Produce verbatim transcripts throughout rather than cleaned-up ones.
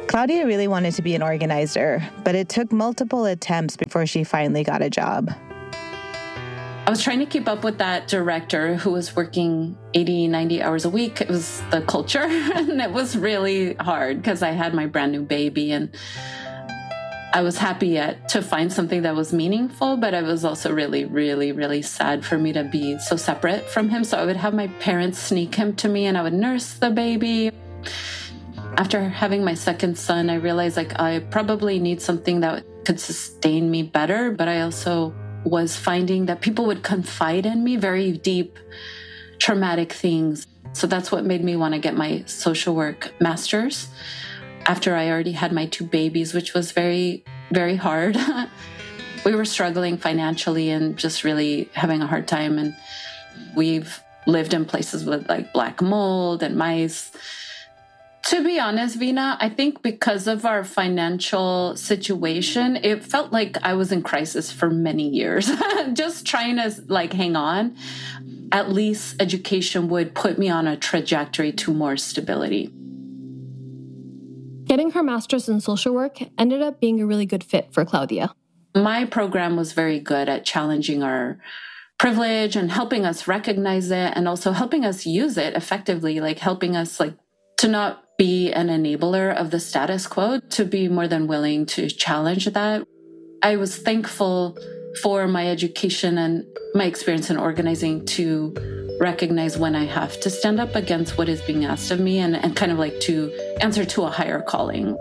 Claudia really wanted to be an organizer, but it took multiple attempts before she finally got a job. I was trying to keep up with that director who was working eighty, ninety hours a week. It was the culture, and it was really hard because I had my brand new baby, and I was happy yet to find something that was meaningful, but it was also really, really, really sad for me to be so separate from him. So I would have my parents sneak him to me, and I would nurse the baby. After having my second son, I realized like I probably need something that could sustain me better, but I also was finding that people would confide in me very deep, traumatic things. So that's what made me want to get my social work master's after I already had my two babies, which was very, very hard. We were struggling financially and just really having a hard time. And we've lived in places with like black mold and mice. To be honest, Vina, I think because of our financial situation, it felt like I was in crisis for many years, just trying to like hang on. At least education would put me on a trajectory to more stability. Getting her master's in social work ended up being a really good fit for Claudia. My program was very good at challenging our privilege and helping us recognize it and also helping us use it effectively, like helping us like to not be an enabler of the status quo, to be more than willing to challenge that. I was thankful for my education and my experience in organizing to recognize when I have to stand up against what is being asked of me and, and kind of like to answer to a higher calling.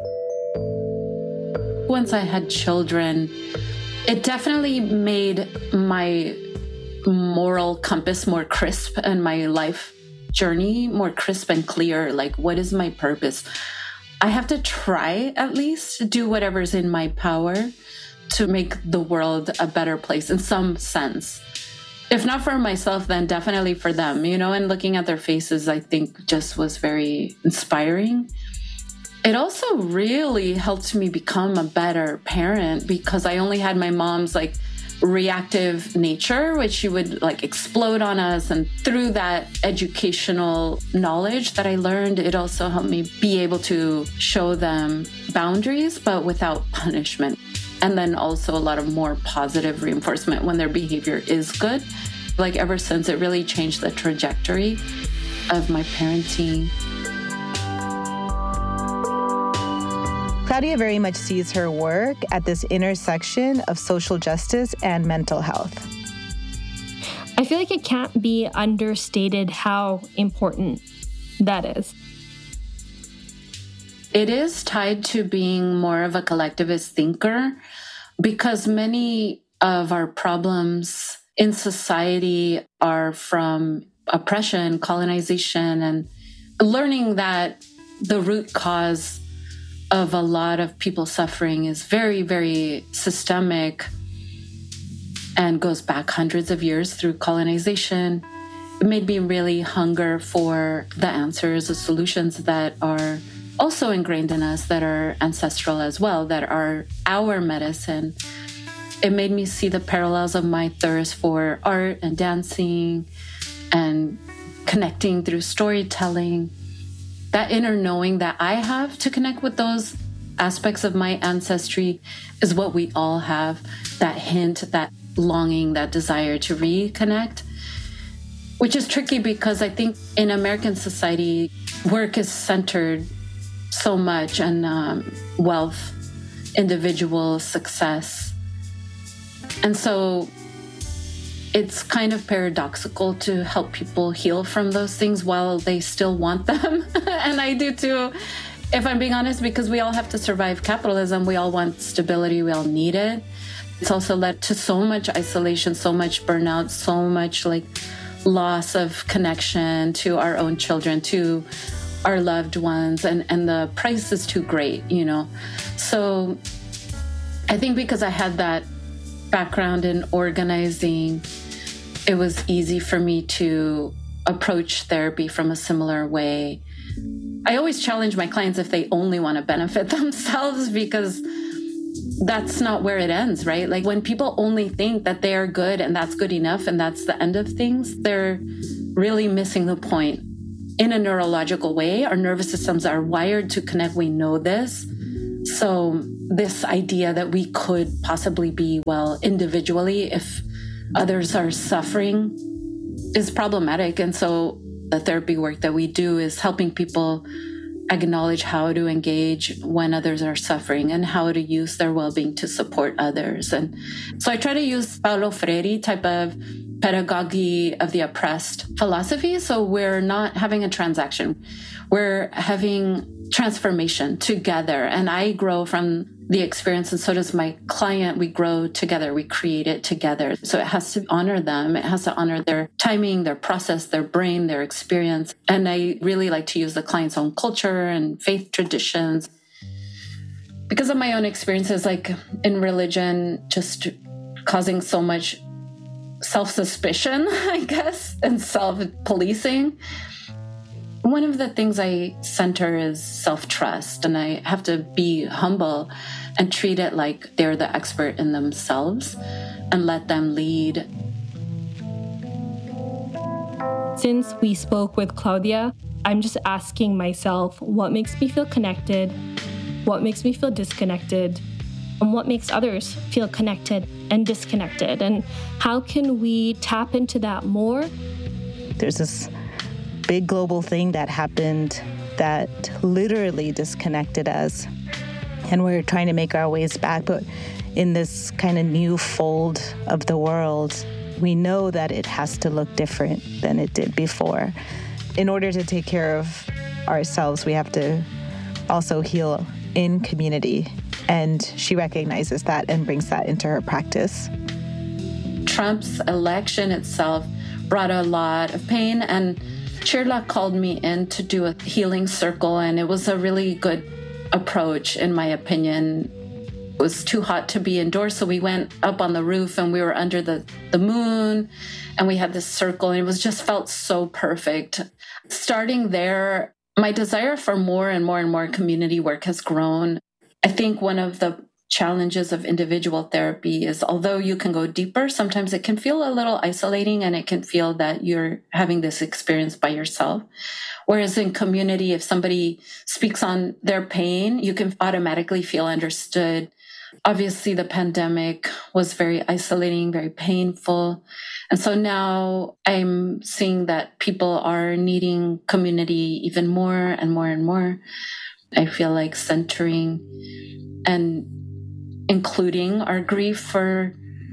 Once I had children, it definitely made my moral compass more crisp and my life journey more crisp and clear. Like, what is my purpose? I have to try at least do whatever's in my power to make the world a better place in some sense. If not for myself, then definitely for them, you know, and looking at their faces, I think just was very inspiring. It also really helped me become a better parent because I only had my mom's like reactive nature, which she would like explode on us. And through that educational knowledge that I learned, it also helped me be able to show them boundaries, but without punishment. And then also a lot of more positive reinforcement when their behavior is good. Like ever since, it really changed the trajectory of my parenting. Claudia very much sees her work at this intersection of social justice and mental health. I feel like it can't be understated how important that is. It is tied to being more of a collectivist thinker because many of our problems in society are from oppression, colonization, and learning that the root cause of a lot of people suffering is very, very systemic and goes back hundreds of years through colonization. It made me really hunger for the answers, the solutions that are also ingrained in us, that are ancestral as well, that are our medicine. It made me see the parallels of my thirst for art and dancing and connecting through storytelling. That inner knowing that I have to connect with those aspects of my ancestry is what we all have. That hint, that longing, that desire to reconnect, which is tricky because I think in American society, work is centered so much on um, wealth, individual success. And so it's kind of paradoxical to help people heal from those things while they still want them. And I do too, if I'm being honest, because we all have to survive capitalism. We all want stability. We all need it. It's also led to so much isolation, so much burnout, so much like loss of connection to our own children, to our loved ones. And, and the price is too great, you know? So I think because I had that background in organizing, it was easy for me to approach therapy from a similar way. I always challenge my clients if they only want to benefit themselves, because that's not where it ends, right? Like when people only think that they are good and that's good enough and that's the end of things, they're really missing the point. In a neurological way, our nervous systems are wired to connect. We know this. So this idea that we could possibly be well individually if others are suffering is problematic. And so the therapy work that we do is helping people acknowledge how to engage when others are suffering and how to use their well-being to support others. And so I try to use Paulo Freire type of pedagogy of the oppressed philosophy. So we're not having a transaction. We're having transformation together. And I grow from the experience, and so does my client. We grow together. We create it together. So it has to honor them. It has to honor their timing, their process, their brain, their experience. And I really like to use the client's own culture and faith traditions. Because of my own experiences, like in religion, just causing so much self-suspicion, I guess, and self-policing. One of the things I center is self-trust, and I have to be humble and treat it like they're the expert in themselves and let them lead. Since we spoke with Claudia, I'm just asking myself, what makes me feel connected? What makes me feel disconnected? And what makes others feel connected and disconnected? And how can we tap into that more? There's this big global thing that happened that literally disconnected us. And we're trying to make our ways back. But in this kind of new fold of the world, we know that it has to look different than it did before. In order to take care of ourselves, we have to also heal in community. And she recognizes that and brings that into her practice. Trump's election itself brought a lot of pain, and Shirla called me in to do a healing circle, and it was a really good approach, in my opinion. It was too hot to be indoors, so we went up on the roof and we were under the, the moon, and we had this circle, and it was just felt so perfect. Starting there, my desire for more and more and more community work has grown. I think one of the challenges of individual therapy is, although you can go deeper, sometimes it can feel a little isolating and it can feel that you're having this experience by yourself. Whereas in community, if somebody speaks on their pain, you can automatically feel understood. Obviously, the pandemic was very isolating, very painful. And so now I'm seeing that people are needing community even more and more and more. I feel like centering and including our grief for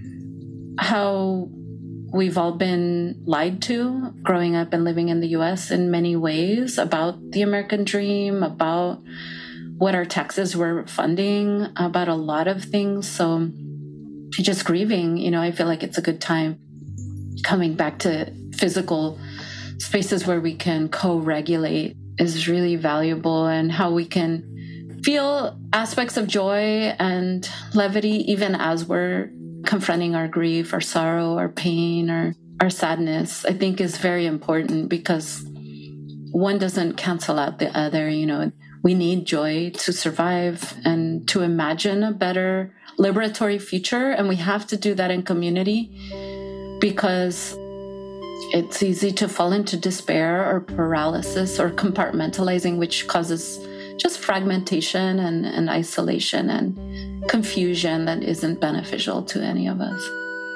how we've all been lied to growing up and living in the U S in many ways about the American dream, about what our taxes were funding, about a lot of things. So just grieving, you know, I feel like it's a good time coming back to physical spaces where we can co-regulate is really valuable, and how we can feel aspects of joy and levity even as we're confronting our grief, our sorrow, our pain, or our sadness, I think is very important, because one doesn't cancel out the other. You know, we need joy to survive and to imagine a better liberatory future, and we have to do that in community, because it's easy to fall into despair or paralysis or compartmentalizing, which causes just fragmentation and, and isolation and confusion that isn't beneficial to any of us.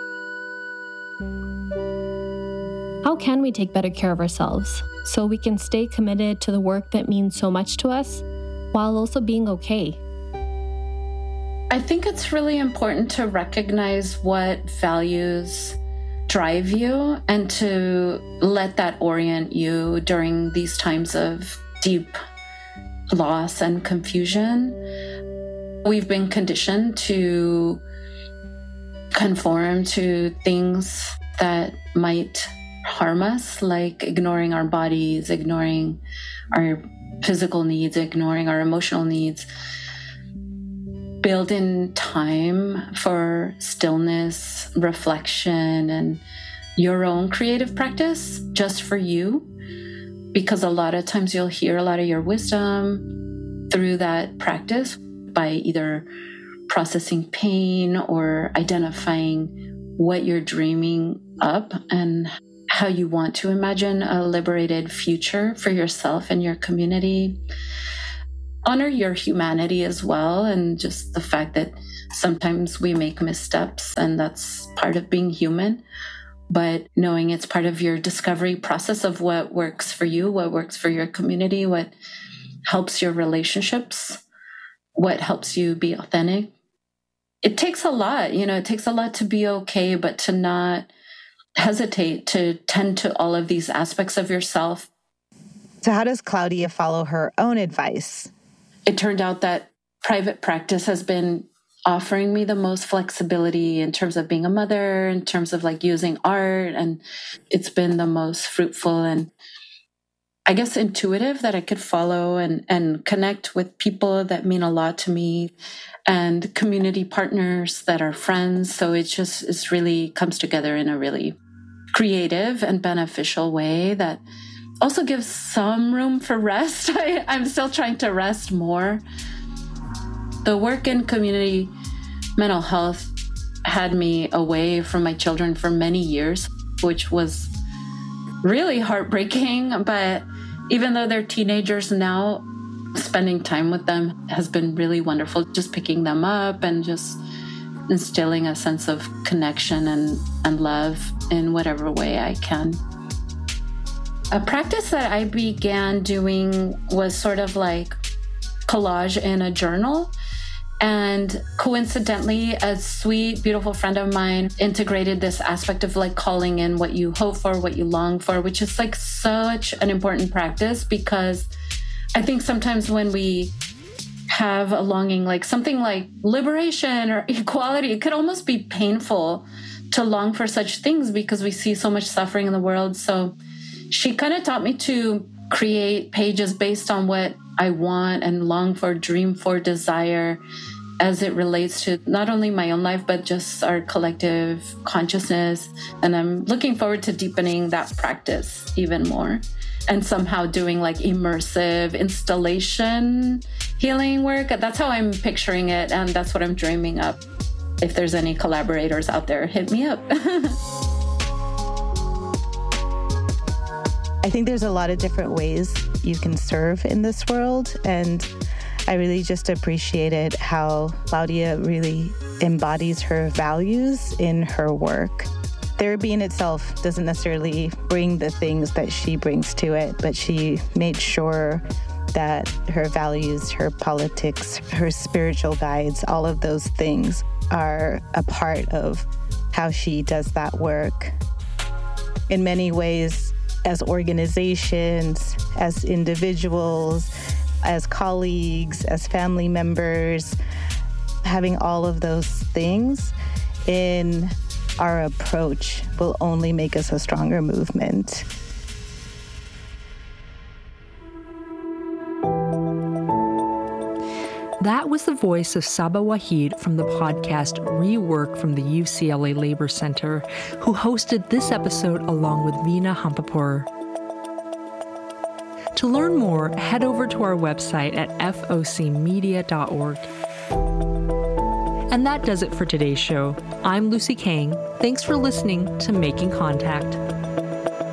How can we take better care of ourselves so we can stay committed to the work that means so much to us while also being okay? I think it's really important to recognize what values drive you and to let that orient you during these times of deep loss and confusion. We've been conditioned to conform to things that might harm us, like ignoring our bodies, ignoring our physical needs, ignoring our emotional needs. Build in time for stillness, reflection, and your own creative practice just for you, because a lot of times you'll hear a lot of your wisdom through that practice by either processing pain or identifying what you're dreaming up and how you want to imagine a liberated future for yourself and your community. honor your humanity as well, and just the fact that sometimes we make missteps, and that's part of being human. But knowing it's part of your discovery process of what works for you, what works for your community, what helps your relationships, what helps you be authentic. It takes a lot, you know, it takes a lot to be okay, but to not hesitate to tend to all of these aspects of yourself. So how does Claudia follow her own advice? It turned out that private practice has been offering me the most flexibility in terms of being a mother, in terms of like using art, and it's been the most fruitful and I guess intuitive that I could follow and, and connect with people that mean a lot to me and community partners that are friends. So it just it's really comes together in a really creative and beneficial way that also gives some room for rest. I, I'm still trying to rest more. The work in community mental health had me away from my children for many years, which was really heartbreaking. But even though they're teenagers now, spending time with them has been really wonderful. Just picking them up and just instilling a sense of connection and, and love in whatever way I can. A practice that I began doing was sort of like collage in a journal. And coincidentally, a sweet, beautiful friend of mine integrated this aspect of like calling in what you hope for, what you long for, which is like such an important practice, because I think sometimes when we have a longing, like something like liberation or equality, it could almost be painful to long for such things because we see so much suffering in the world. So she kind of taught me to create pages based on what I want and long for, dream for, desire, as it relates to not only my own life, but just our collective consciousness. And I'm looking forward to deepening that practice even more and somehow doing like immersive installation healing work. That's how I'm picturing it. And that's what I'm dreaming up. If there's any collaborators out there, hit me up. I think there's a lot of different ways you can serve in this world. And I really just appreciated how Claudia really embodies her values in her work. Therapy in itself doesn't necessarily bring the things that she brings to it, but she made sure that her values, her politics, her spiritual guides, all of those things are a part of how she does that work. In many ways, as organizations, as individuals, as colleagues, as family members, having all of those things in our approach will only make us a stronger movement. That was the voice of Saba Waheed from the podcast Rework from the U C L A Labor Center, who hosted this episode along with Veena Hampapur. To learn more, head over to our website at f o c media dot org. And that does it for today's show. I'm Lucy Kang. Thanks for listening to Making Contact.